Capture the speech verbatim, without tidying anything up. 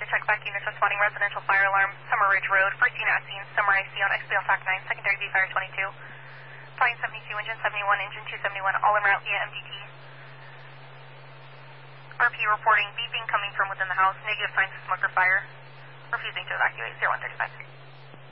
check back units responding residential fire alarm, Summer Ridge Road, first unit at scene, Summer I C on X B L Fact nine, secondary V Fire twenty-two. Plane seventy-two, engine seventy-one, engine two seventy-one, all en route via M D T. R P reporting beeping coming from within the house, negative signs of smoke or fire. Refusing to evacuate, zero one thirty-five.